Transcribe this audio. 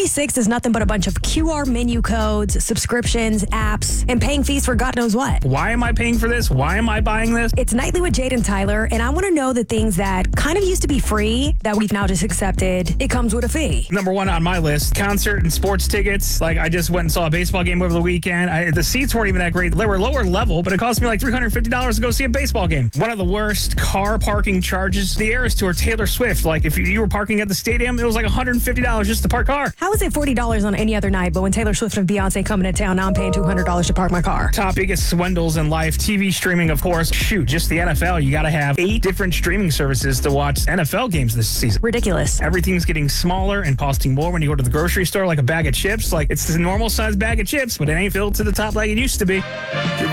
36 is nothing but a bunch of QR menu codes, subscriptions, apps, and paying fees for God knows what. Why am I paying for this? Why am I buying this? It's Nightly with Jade and Tyler, and I want to know the things that kind of used to be free that we've now just accepted. It comes with a fee. Number one on my list, concert and sports tickets. Like, I just went and saw a baseball game over the weekend. The seats weren't even that great. They were lower level, but it cost me like $350 to go see a baseball game. One of the worst car parking charges, the Eras Tour, Taylor Swift. Like, if you were parking at the stadium, it was like $150 just to park car. How is it $40 on any other night, but when Taylor Swift and Beyonce coming to town, now I'm paying $200 to park my car? Top biggest swindles in life, TV streaming, of course. Shoot, just the NFL. You got to have 8 different streaming services to watch NFL games this season. Ridiculous. Everything's getting smaller and costing more when you go to the grocery store, like a bag of chips. Like, it's the normal size bag of chips, but it ain't filled to the top like it used to be.